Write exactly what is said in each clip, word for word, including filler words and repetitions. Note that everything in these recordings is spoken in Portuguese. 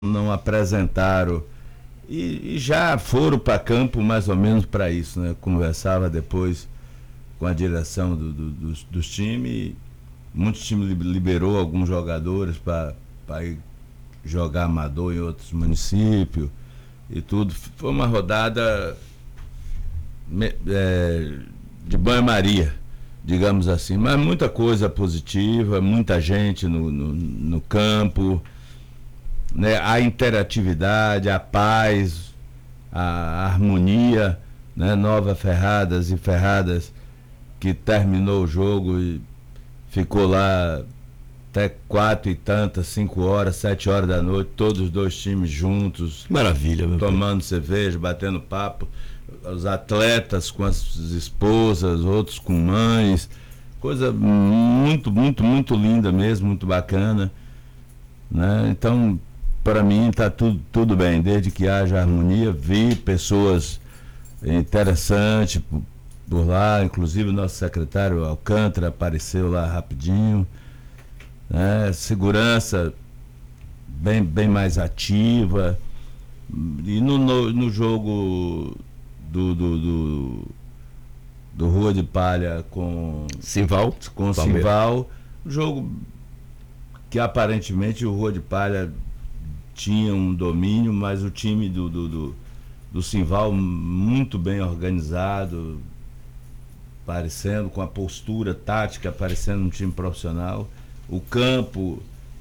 não apresentaram e, e já foram para campo mais ou menos para isso, né? Conversava depois com a direção do, do, dos, dos times, muitos times liberou alguns jogadores para ir jogar amador em outros municípios e tudo. Foi uma rodada é, de banho-maria, digamos assim, mas muita coisa positiva, muita gente no, no, no campo, né? A interatividade, a paz, a harmonia, né? Nova Ferradas e Ferradas, que terminou o jogo e ficou lá até quatro e tantas, cinco horas, sete horas da noite, todos os dois times juntos. Maravilha, meu tomando pai. cerveja, batendo papo, os atletas com as esposas, outros com mães, coisa muito, muito, muito linda mesmo, muito bacana, né? Então, para mim está tudo, tudo bem, desde que haja harmonia. Vi pessoas interessantes por, por lá, inclusive o nosso secretário Alcântara apareceu lá rapidinho, né? Segurança bem, bem mais ativa. E no, no, no jogo do, do, do, do Rua de Palha com Simval, com Simval, jogo que aparentemente o Rua de Palha tinha um domínio, mas o time do, do, do, do Simval muito bem organizado, parecendo com a postura tática, parecendo um time profissional. O campo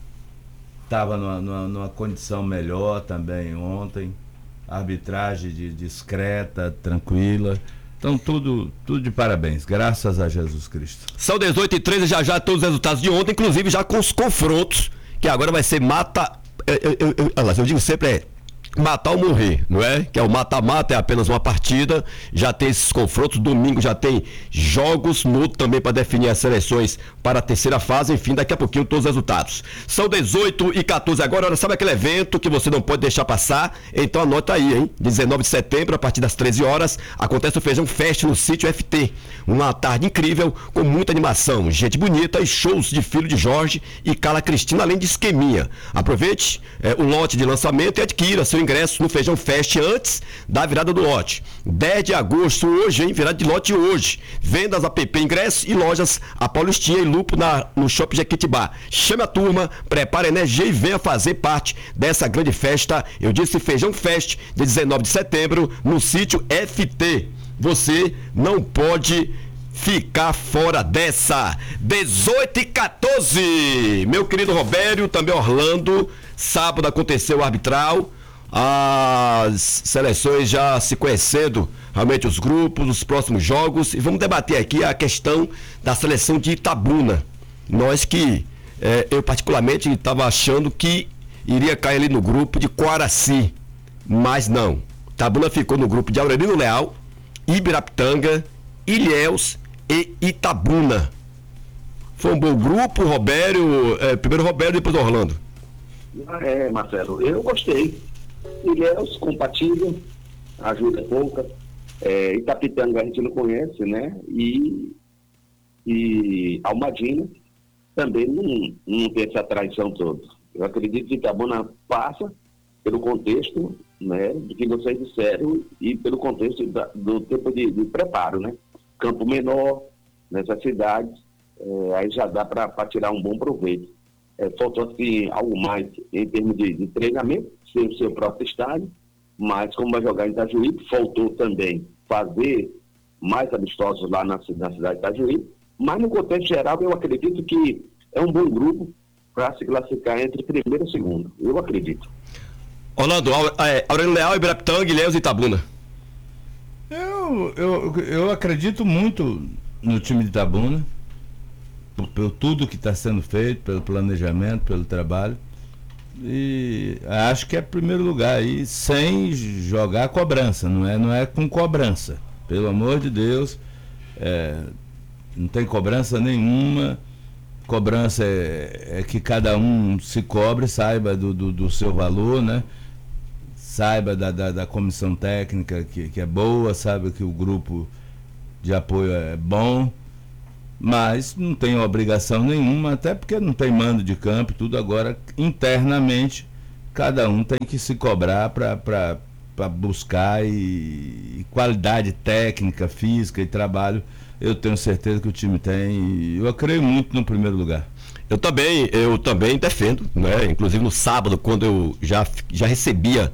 estava numa, numa, numa condição melhor também ontem, arbitragem de, discreta, tranquila. Então tudo, tudo de parabéns, graças a Jesus Cristo. São dezoito e treze, já já todos os resultados de ontem, inclusive já com os confrontos, que agora vai ser mata... Eu, eu, eu, eu, eu digo sempre é matar ou morrer, não é? Que é o mata-mata, é apenas uma partida. Já tem esses confrontos, domingo já tem jogos, no outro também para definir as seleções para a terceira fase. Enfim, daqui a pouquinho todos os resultados. São dezoito e quatorze agora. Sabe aquele evento que você não pode deixar passar? Então anota aí, hein? dezenove de setembro, a partir das treze horas, acontece o Feijão Fest no sítio F T. Uma tarde incrível, com muita animação, gente bonita e shows de Filho de Jorge e Carla Cristina, além de esqueminha. Aproveite é, o lote de lançamento e adquira seu ingresso no Feijão Fest antes da virada do lote. dez de agosto, hoje, hein? Virada de lote hoje. Vendas A P P Ingresso e lojas A Paulistinha e Lupo na, no Shopping Jequitibá. Chame a turma, prepare energia e venha fazer parte dessa grande festa. Eu disse Feijão Fest, de dezenove de setembro, no sítio F T. Você não pode ficar fora dessa. dezoito e quatorze. Meu querido Robério, também Orlando. Sábado aconteceu o arbitral. As seleções já se conhecendo, realmente os grupos, os próximos jogos, e vamos debater aqui a questão da seleção de Itabuna. Nós que, eh, eu particularmente estava achando que iria cair ali no grupo de Coaraci, mas não. Itabuna ficou no grupo de Aurelino Leal, Ibirapitanga, Ilhéus e Itabuna. Foi um bom grupo, Robério, eh, primeiro Robério, depois Orlando. É, Marcelo, eu gostei. Ilhéus, compatível, ajuda pouca. É, Itapitanga a gente não conhece, né? E, e Almadina também não, não tem essa traição toda. Eu acredito que Itabuna passa pelo contexto, né, do que vocês disseram e pelo contexto da, do tempo de, de preparo, né? Campo menor, nessas cidades, é, aí já dá para tirar um bom proveito. É, faltou assim algo mais em termos de, de treinamento, ser o seu próprio estádio, mas como vai jogar em Itajuí, faltou também fazer mais amistosos lá na, na cidade de Itajuí, mas no contexto geral eu acredito que é um bom grupo para se classificar entre primeiro e segundo, eu acredito. Orlando, Aurélio Leal, Ibirapitanga, Ilhéus e Itabuna. Eu, eu, eu acredito muito no time de Itabuna, por, por tudo que está sendo feito, pelo planejamento, pelo trabalho. E acho que é primeiro lugar aí, sem jogar cobrança, não é, não é com cobrança, pelo amor de Deus, é, não tem cobrança nenhuma. Cobrança é, é que cada um se cobre, saiba do, do, do seu valor, né? Saiba da, da, da comissão técnica que, que é boa, saiba que o grupo de apoio é bom, mas não tem obrigação nenhuma, até porque não tem mando de campo e tudo. Agora, internamente, cada um tem que se cobrar para buscar e, e qualidade técnica, física e trabalho. Eu tenho certeza que o time tem e eu creio muito no primeiro lugar. Eu também, eu também defendo, né? Inclusive no sábado, quando eu já, já recebia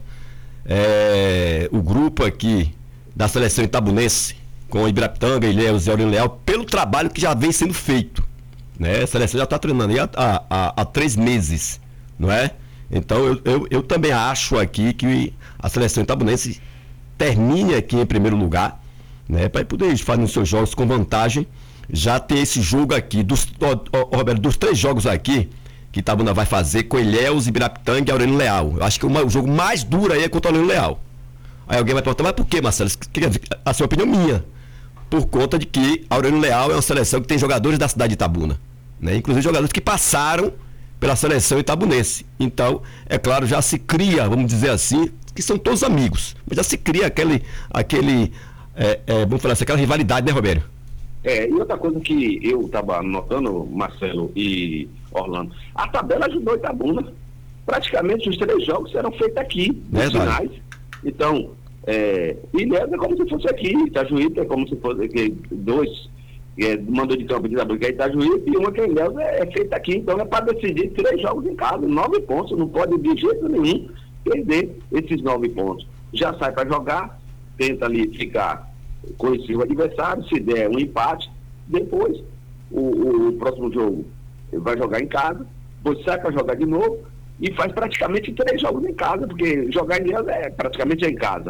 é, o grupo aqui da seleção itabunense, com o Ibirapitanga, Ilhéus e Aurélio Leal, pelo trabalho que já vem sendo feito, né? A seleção já está treinando aí há, há, há três meses, não é? Então eu, eu, eu também acho aqui que a seleção itabunense termine aqui em primeiro lugar, né? Para poder fazer os seus jogos com vantagem. Já tem esse jogo aqui, dos, ó, ó, Roberto, dos três jogos aqui que Itabuna vai fazer com Ilhéus, Ibirapitanga e Aurélio Leal. Eu acho que o, o jogo mais duro aí é contra o Aurélio Leal. Aí alguém vai perguntar, mas por que, Marcelo? A sua opinião minha. Por conta de que Aurélio Leal é uma seleção que tem jogadores da cidade de Itabuna, né? Inclusive jogadores que passaram pela seleção itabunense. Então, é claro, já se cria, vamos dizer assim, que são todos amigos, mas já se cria aquele, aquele é, é, vamos falar assim, aquela rivalidade, né, Roberto? É, e outra coisa que eu estava notando, Marcelo e Orlando, a tabela ajudou Itabuna. Praticamente os três jogos serão feitos aqui, nos finais. Então, é, Ilhéus é como se fosse aqui, Itajuípe é como se fosse aqui, dois, é, mandou de campo de Itabuna, que é Itajuípe, e uma que é Ilhéus é, é feita aqui. Então é para decidir três jogos em casa, nove pontos, não pode de jeito nenhum perder esses nove pontos. Já sai para jogar, tenta ali ficar, conhecer o adversário, se der um empate, depois o, o, o próximo jogo vai jogar em casa, depois sai para jogar de novo e faz praticamente três jogos em casa, porque jogar em Ilhéus é praticamente em casa.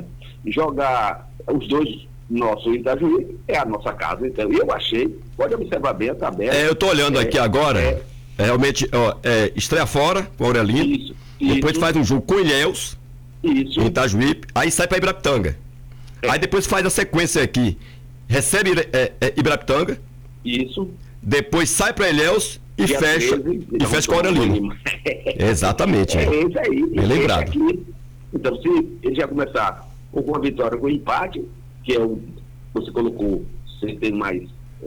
Jogar os dois nossos em Itajuí é a nossa casa. Então eu achei, pode observar bem a tabela. É, eu estou olhando é, aqui agora, é, é, realmente ó, é, estreia fora com o Aurelino, isso, depois isso, faz um jogo com Ilhéus, isso, em Itajuí, aí sai para Ibirapitanga. É. Aí depois faz a sequência aqui, recebe é, é, Ibirapitanga, isso, depois sai para Ilhéus e dia fecha, treze, e fecha com o Aurelino. Exatamente. É, é isso aí. Bem lembrado. Aqui. Então, se ele já começar com uma vitória com empate, que é o você colocou, você tem mais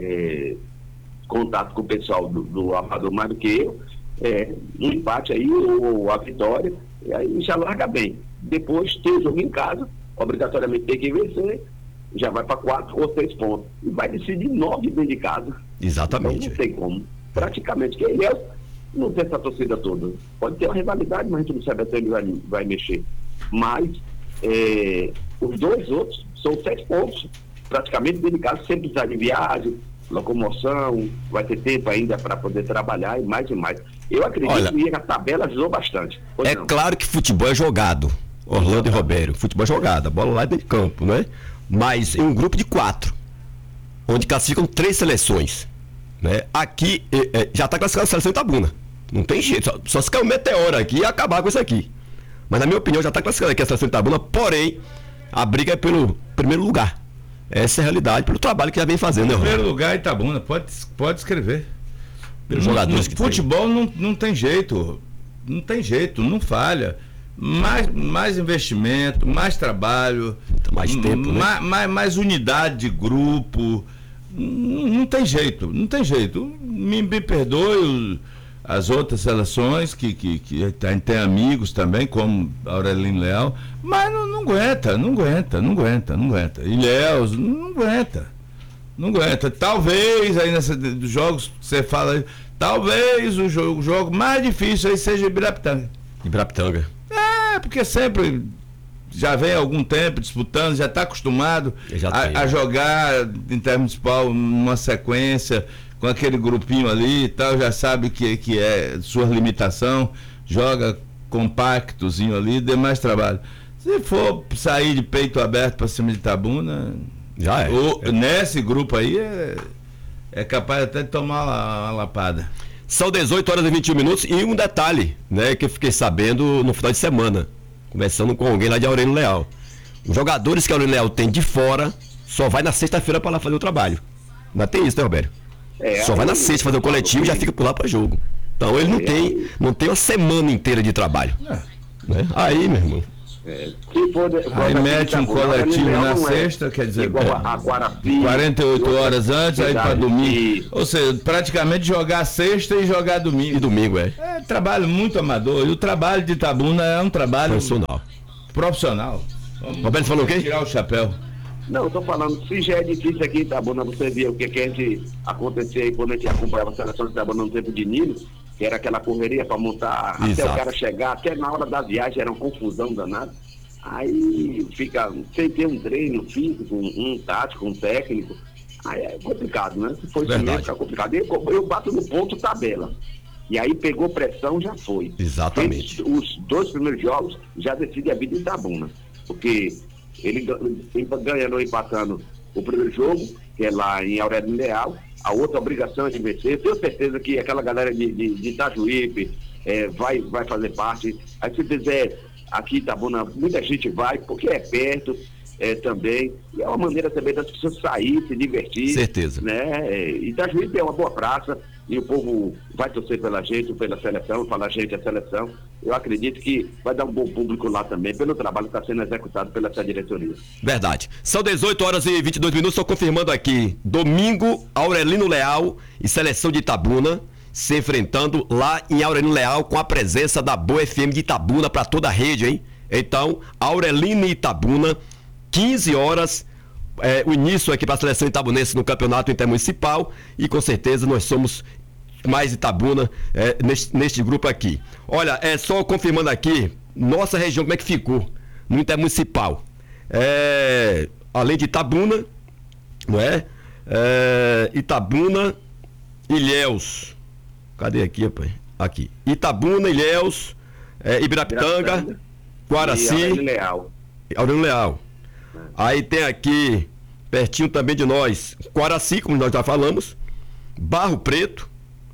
é, contato com o pessoal do, do Amador mais do que eu, é, um empate aí, ou, ou a vitória, e aí já larga bem. Depois tem o jogo em casa, obrigatoriamente tem que vencer, já vai para quatro ou seis pontos. E vai decidir nove dentro de casa. Exatamente. Então não tem como. Praticamente, que ele é, não tem essa torcida toda. Pode ter uma rivalidade, mas a gente não sabe até ele vai, vai mexer. Mas é, os dois outros são sete pontos, praticamente dentro de casa, sem precisar de viagem, locomoção, vai ter tempo ainda para poder trabalhar e mais e mais. Eu acredito Olha, que a tabela ajudou bastante. É não? Claro que futebol é jogado, Orlando e Roberto, futebol é jogado, a bola lá dentro de campo, não é? Mas em um grupo de quatro, onde classificam três seleções, né? Aqui é, é, já está classificada a seleção Itabuna, não tem jeito, só, só se cair um meteoro aqui e acabar com isso aqui. Mas na minha opinião já está classificada aqui a seleção Itabuna, porém a briga é pelo primeiro lugar. Essa é a realidade, pelo trabalho que já vem fazendo, né, primeiro lugar Itabuna, pode, pode escrever. Pelos jogadores no, que futebol tem. Não, não tem jeito, não tem jeito, não falha. Mais, mais investimento, mais trabalho, mais tempo, né? mais, mais, mais unidade de grupo. Não, não tem jeito, não tem jeito. Me, me perdoe as outras seleções que, que, que tem, tem amigos também, como Aurelino Leal, mas não, não aguenta, não aguenta, não aguenta, não aguenta. Ilhéus, não aguenta, não aguenta. Talvez aí nesses jogos que você fala aí, talvez o jogo, o jogo mais difícil aí seja Ibirapitanga. Ibirapitanga. É, porque sempre já vem há algum tempo disputando, já está acostumado a, a jogar intermunicipal numa sequência, com aquele grupinho ali e tal, já sabe que, que é sua limitação, joga compactozinho ali, dê mais trabalho. Se for sair de peito aberto para cima de Itabuna, já é. Ou, é. Nesse grupo aí é, é capaz até de tomar uma, uma lapada. São dezoito horas e vinte e um minutos e um detalhe, né, que eu fiquei sabendo no final de semana, conversando com alguém lá de Aurélio Leal. Os jogadores que Aurélio Leal tem de fora só vai na sexta-feira para lá fazer o trabalho. Ainda tem isso, né, Roberto? É, só vai na sexta fazer o coletivo e já fica por lá para jogo. Então ele não tem, não tem uma semana inteira de trabalho. É. Né? Aí, meu irmão. É, se for de, aí mete um coletivo na sexta, é, quer dizer, igual a, a Guarapi, quarenta e oito horas antes, aí para domingo. Ou seja, praticamente jogar sexta e jogar domingo. E domingo, é. É trabalho muito amador. E o trabalho de Itabuna é um trabalho profissional. Profissional. Roberto falou o quê? Tirar o chapéu. Não, eu tô falando, se já é difícil aqui em Itabuna, você via o que, que a gente acontecia aí quando a gente acompanhava a seleção de Itabuna no tempo de Nilo, que era aquela correria para montar, exato, até o cara chegar, até na hora da viagem era uma confusão danada. Aí fica, sem ter um treino físico, um, um tático, um técnico, aí é complicado, né? Se for isso mesmo, fica complicado. Eu, eu bato no ponto tabela. E aí pegou pressão, já foi. Exatamente. Fez os dois primeiros jogos já decide a vida em Itabuna. Porque ele, ele ganhando ou empatando o primeiro jogo, que é lá em Aurélio Leal, a outra obrigação é de vencer. Eu tenho certeza que aquela galera de, de, de Itajuípe é, vai, vai fazer parte. Aí se fizer aqui em Itabuna, muita gente vai, porque é perto é, também. E é uma maneira também das pessoas sair, se divertir. Certeza. Né? Itajuípe é uma boa praça e o povo vai torcer pela gente, pela seleção, falar gente a seleção. Eu acredito que vai dar um bom público lá também, pelo trabalho que está sendo executado pela essa diretoria. Verdade. São dezoito horas e vinte e dois minutos, estou confirmando aqui. Domingo, Aurelino Leal e Seleção de Itabuna se enfrentando lá em Aurelino Leal com a presença da Boa F M de Itabuna para toda a rede, hein? Então, Aurelino e Itabuna, quinze horas, é, o início aqui para a Seleção itabunense no Campeonato Intermunicipal e com certeza nós somos mais Itabuna é, neste, neste grupo aqui. Olha, é só confirmando aqui, nossa região como é que ficou no Intermunicipal. É, além de Itabuna, não é? é Itabuna, Ilhéus. Cadê aqui, rapaz? Aqui. Itabuna, Ilhéus, é, Ibirapitanga, Ibirapitanga, Guaraci. Aurélio Leal. Aurélio Leal. É. Aí tem aqui, pertinho também de nós, Guaraci, como nós já falamos, Barro Preto.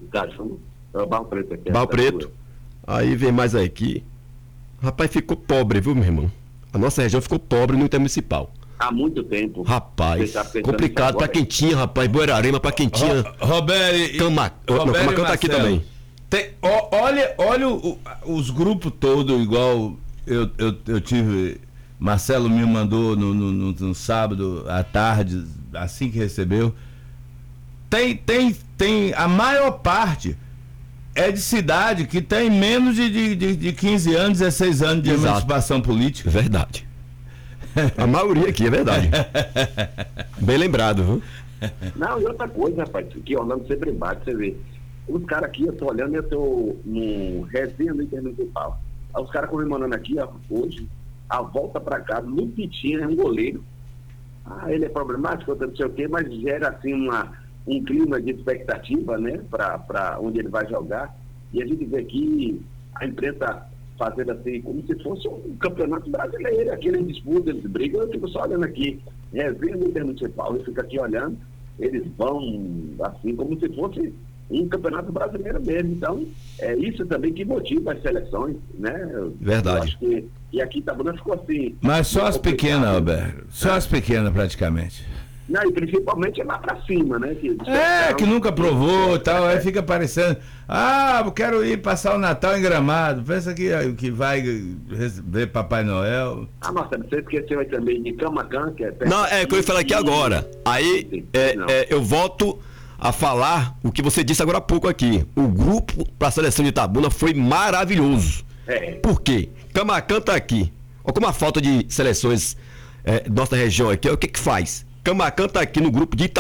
É Barro Preto aqui. Barro Preto. Aí vem mais aqui. Rapaz, ficou pobre, viu, meu irmão? A nossa região ficou pobre no Intermunicipal. Há muito tempo. Rapaz, tá complicado pra quem tinha, rapaz. Boirarema pra quem tinha. Roberto. Cama... Camacan tá aqui também. Tem, ó, olha olha o, os grupos todos, igual eu, eu, eu tive. Marcelo me mandou no, no, no, no sábado à tarde, assim que recebeu. Tem, tem, tem, a maior parte é de cidade que tem menos de, de, de quinze anos, dezesseis anos de Exato. Emancipação política. Verdade. A maioria aqui, é verdade. Bem lembrado, viu? Não, e outra coisa, rapaz, que Orlando sempre bate, você vê. Os caras aqui, eu tô olhando, eu tô no resenha do Intermunicipal. Os caras comemorando aqui, ó, hoje, a volta pra cá, no Pitinha, é um goleiro. Ah, ele é problemático, eu não sei o quê, mas gera assim uma, um clima de expectativa, né, pra, pra onde ele vai jogar. E a gente vê aqui a imprensa fazendo assim, como se fosse um campeonato brasileiro. Aqui eles disputam, eles brigam, eu fico só olhando aqui, resenha do Intermunicipal, eu fico aqui olhando, eles vão assim, como se fosse um campeonato brasileiro mesmo. Então, é isso também que motiva as seleções, né? Verdade. Eu acho que, e aqui Itabuna ficou assim. Mas só as pequenas, Alberto, só as pequenas praticamente. Não, e principalmente é lá pra cima, né? Que, é, que nunca provou e tal, aí fica parecendo, ah, eu quero ir passar o Natal em Gramado, pensa que, que vai ver Papai Noel. Ah, nossa, você esqueceu aí também de Camacan, que é... Não, é que eu ia falar aqui agora, aí é, é, eu volto a falar o que você disse agora há pouco aqui, o grupo para a Seleção de Itabuna foi maravilhoso. É. Por quê? Camacan tá aqui, olha como a falta de seleções é, nossa região aqui, o que que faz? Camacan tá aqui no grupo de Itabuna.